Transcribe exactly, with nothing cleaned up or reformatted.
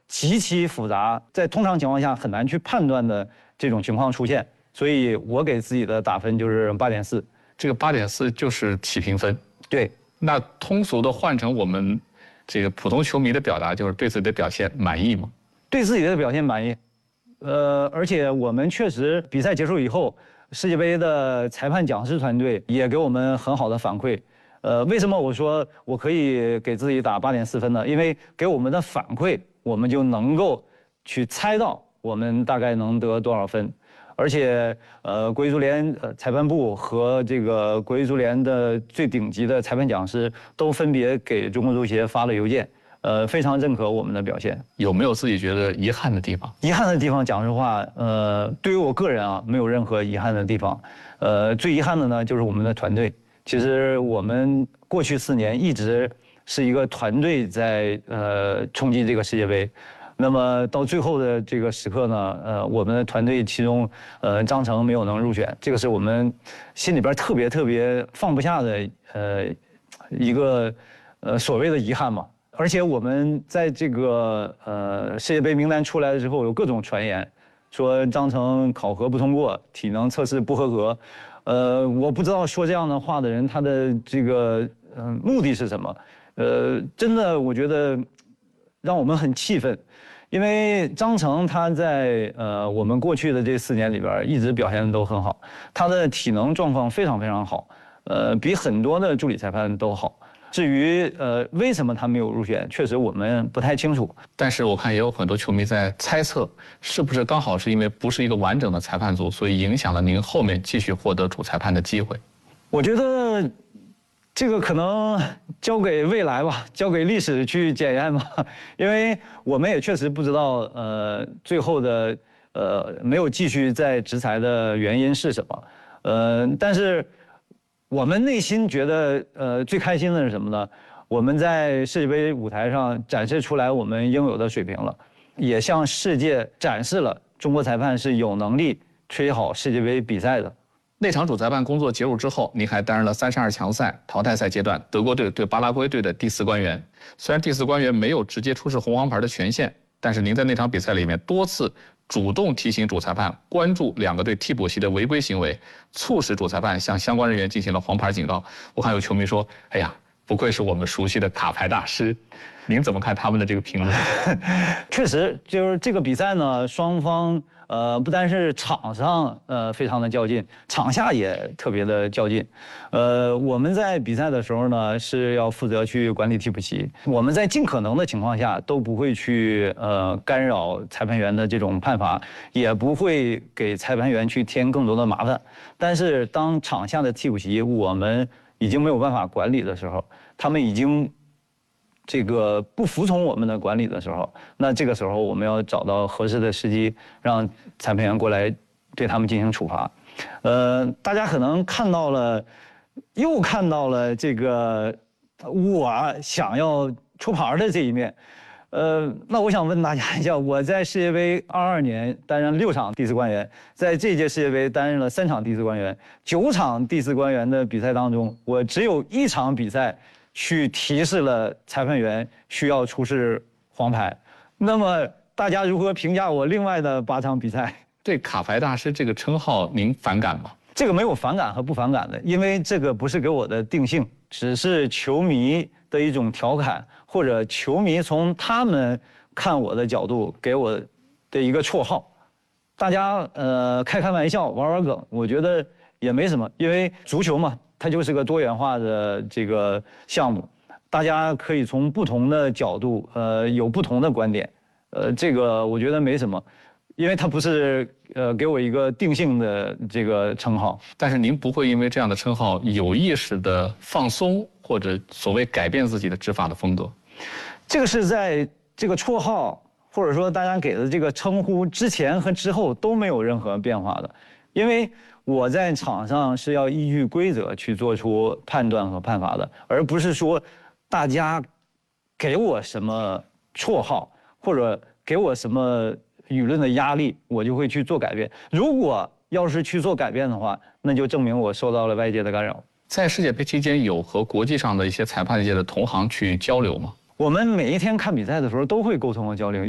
极其复杂，在通常情况下很难去判断的这种情况出现，所以我给自己的打分就是八点四。 这个八点四就是起评分。 对， 那通俗的换成我们这个普通球迷的表达，就是对自己的表现满意吗？ 对自己的表现满意。呃，而且我们确实比赛结束以后，世界杯的裁判讲师团队也给我们很好的反馈。呃，为什么我说我可以给自己打八点四分呢？因为给我们的反馈，我们就能够去猜到我们大概能得多少分。而且，呃，国际足联呃裁判部和这个国际足联的最顶级的裁判讲师都分别给中国足协发了邮件。呃，非常认可我们的表现。 有没有自己觉得遗憾的地方？ 遗憾的地方，讲实话，呃，对于我个人啊，没有任何遗憾的地方。呃，最遗憾的呢，就是我们的团队。其实我们过去四年一直是一个团队在呃冲击这个世界杯。那么到最后的这个时刻呢，呃，我们的团队其中，呃，张成没有能入选，这个是我们心里边特别特别放不下的呃一个呃所谓的遗憾嘛。而且我们在这个呃世界杯名单出来的时候，有各种传言，说张成考核不通过，体能测试不合格。呃，我不知道说这样的话的人他的这个嗯、呃、目的是什么。呃，真的我觉得让我们很气愤，因为张成他在呃我们过去的这四年里边一直表现的都很好，他的体能状况非常非常好，呃，比很多的助理裁判都好。至于呃为什么他没有入选，确实我们不太清楚。 但是我看也有很多球迷在猜测，是不是刚好是因为不是一个完整的裁判组，所以影响了您后面继续获得主裁判的机会？ 我觉得这个可能交给未来吧，交给历史去检验吧，因为我们也确实不知道呃最后的呃没有继续在执裁的原因是什么，呃，但是。我们内心觉得，呃，最开心的是什么呢？我们在世界杯舞台上展示出来我们应有的水平了，也向世界展示了中国裁判是有能力吹好世界杯比赛的。 那场主裁判工作结束之后，您还担任了三十二强赛淘汰赛阶段德国队对巴拉圭队的第四官员。虽然第四官员没有直接出示红黄牌的权限，但是您在那场比赛里面多次主动提醒主裁判关注两个队替补席的违规行为，促使主裁判向相关人员进行了黄牌警告。我看有球迷说：“哎呀，不愧是我们熟悉的卡牌大师。”您怎么看他们的这个评论？ 确实，就是这个比赛呢，双方呃不单是场上呃非常的较劲，场下也特别的较劲。呃，我们在比赛的时候呢是要负责去管理替补席，我们在尽可能的情况下都不会去呃干扰裁判员的这种判罚，也不会给裁判员去添更多的麻烦。但是当场下的替补席我们已经没有办法管理的时候，他们已经。这个不服从我们的管理的时候，那这个时候我们要找到合适的时机，让裁判员过来对他们进行处罚。呃，大家可能看到了，又看到了这个我想要出牌的这一面。呃，那我想问大家一下，我在世界杯二二年担任六场第四官员，在这届世界杯担任了三场第四官员，九场第四官员的比赛当中，我只有一场比赛。去提示了裁判员需要出示黄牌，那么大家如何评价我另外的八场比赛？ 对卡牌大师这个称号，您反感吗？ 这个没有反感和不反感的，因为这个不是给我的定性，只是球迷的一种调侃，或者球迷从他们看我的角度给我的一个绰号。大家呃开开玩笑玩玩梗，我觉得也没什么，因为足球嘛。它就是个多元化的这个项目，大家可以从不同的角度，呃，有不同的观点，呃，这个我觉得没什么，因为它不是呃给我一个定性的这个称号。 但是您不会因为这样的称号有意识的放松或者所谓改变自己的执法的风格？ 这个是在这个绰号或者说大家给的这个称呼之前和之后都没有任何变化的，因为。我在场上是要依据规则去做出判断和判罚的，而不是说大家给我什么绰号或者给我什么舆论的压力，我就会去做改变。如果要是去做改变的话，那就证明我受到了外界的干扰。 在世界杯期间，有和国际上的一些裁判界的同行去交流吗？ 我们每一天看比赛的时候都会沟通和交流。